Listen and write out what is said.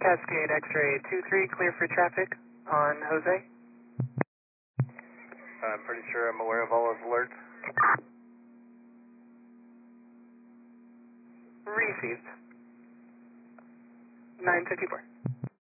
Cascade X-ray 23, clear for traffic on Jose. I'm pretty sure I'm aware of all his alerts. Received. 954.